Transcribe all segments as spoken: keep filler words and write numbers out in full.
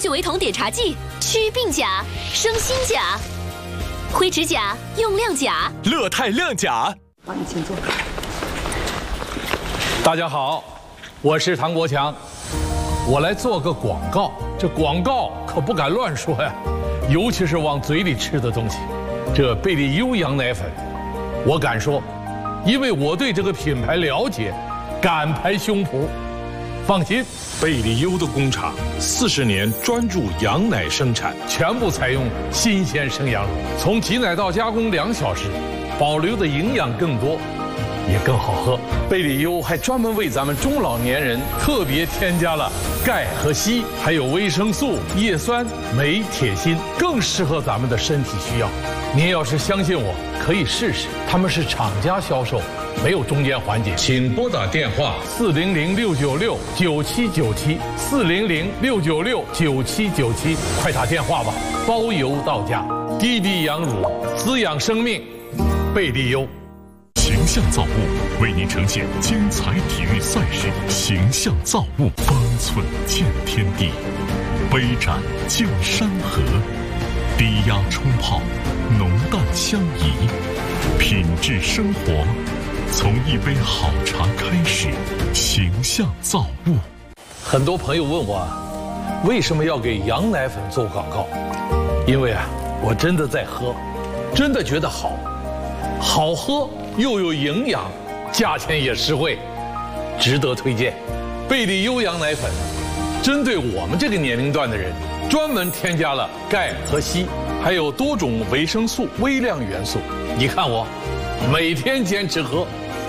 聚维酮碘茶剂，祛病甲，生新甲。灰指甲用亮甲， 乐泰亮甲。 好，你请坐。 大家好，我是唐国强，我来做个广告。这广告可不敢乱说呀，尤其是往嘴里吃的东西。这贝利优羊奶粉，我敢说，因为我对这个品牌了解，敢拍胸脯。放心， 贝利优的工厂四十年专注羊奶生产， 全部采用新鲜生羊乳，从挤奶到加工两小时，保留的营养更多，也更好喝。贝利优还专门为咱们中老年人特别添加了钙和硒，还有维生素、叶酸、镁、铁、锌，更适合咱们的身体需要。您要是相信我，可以试试。他们是厂家销售，没有中间环节。请拨打电话四零零六九六九七九七四零零六九六九七九七，快打电话吧，包邮到家。滴滴羊乳滋养生命，贝利优。 形象造物为您呈现精彩体育赛事，形象造物，方寸见天地，杯盏见山河，低压冲泡，浓淡相宜，品质生活，从一杯好茶开始。形象造物。 很多朋友问我，为什么要给羊奶粉做广告？因为啊，我真的在喝，真的觉得好，好喝又有营养，价钱也实惠，值得推荐。贝利优羊奶粉针对我们这个年龄段的人，专门添加了钙和硒，还有多种维生素、微量元素。你看我每天坚持喝。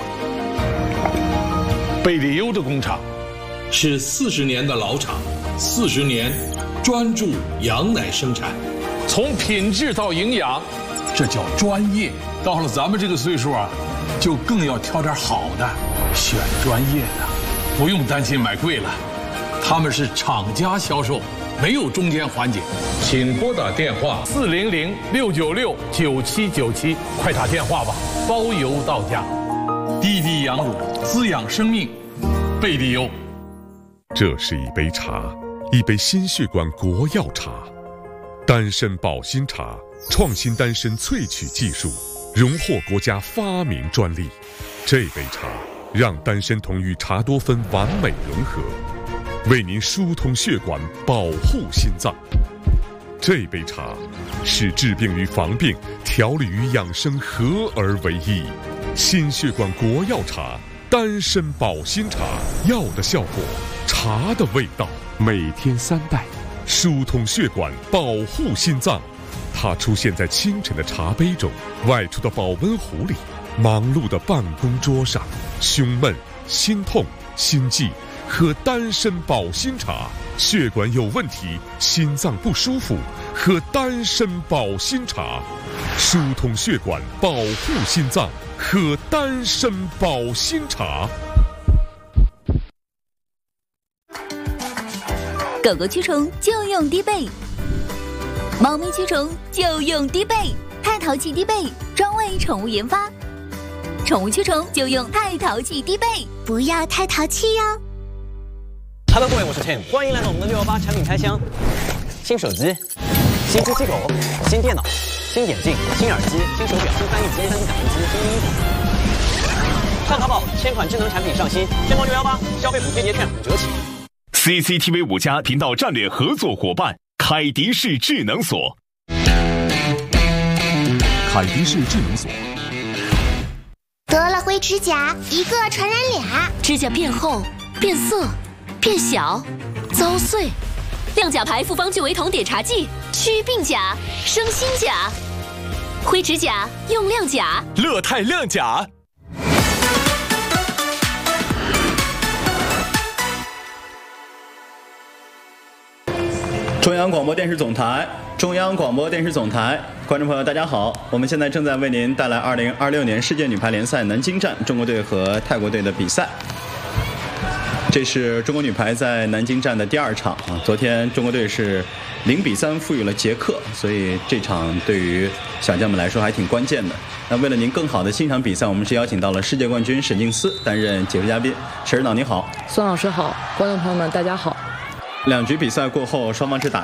贝利优的工厂是四十年的老厂，四十年专注羊奶生产，从品质到营养，这叫专业。到了咱们这个岁数啊，就更要挑点好的，选专业的，不用担心买贵了。他们是厂家销售，没有中间环节。请拨打电话四零零六九六九七九七，快打电话吧，包邮到家。滴滴羊乳滋养生命，贝利优。 这是一杯茶，一杯心血管国药茶，丹参保心茶，创新丹参萃取技术，荣获国家发明专利。这杯茶让丹参酮与茶多酚完美融合，为您疏通血管，保护心脏。这杯茶是治病与防病、调理与养生合而为一。心血管国药茶，丹参保心茶，药的效果，茶的味道，每天三袋，疏通血管，保护心脏。它出现在清晨的茶杯中，外出的保温壶里，忙碌的办公桌上。胸闷、心痛、心悸，喝丹参保心茶；血管有问题，心脏不舒服，喝丹参保心茶。疏通血管，保护心脏，喝丹参保心茶。 狗狗驱虫就用滴贝，猫咪驱虫就用滴贝，太淘气滴贝专为宠物研发，宠物驱虫就用太淘气滴贝，不要太淘气哟。 Hello， 各位，我是 Tim， 欢迎来到我们的六一八产品开箱。新手机、新呼吸狗、新电脑、新眼镜、新耳机、新手表、新翻译机、三 D 打印机、新衣服。上淘宝，千款智能产品上新，天猫六一八消费补贴节券五折起。 C C T V 五家频道战略合作伙伴。凯迪仕智能锁，凯迪仕智能锁。 得了灰指甲，一个传染俩， 指甲变厚、变色、变小、遭碎。亮甲牌复方聚维酮碘茶剂，祛病甲，生新甲。灰指甲用亮甲， 乐泰亮甲。 中央广播电视总台，中央广播电视总台，观众朋友大家好，我们现在正在为您带来二零二六年世界女排联赛南京站中国队和泰国队的比赛。这是中国女排在南京站的第二场啊，昨天中国队是零比三负于了捷克，所以这场对于小将们来说还挺关键的。那为了您更好的欣赏比赛，我们是邀请到了世界冠军沈静思担任解说嘉宾。沈指导你好， 孙老师好，观众朋友们大家好。 两局比赛过后，双方是打